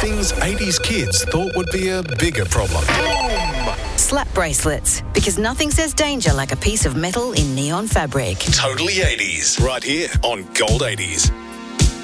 Things 80s kids thought would be a bigger problem. Slap bracelets, because nothing says danger like a piece of metal in neon fabric. Totally 80s, right here on Gold 80s.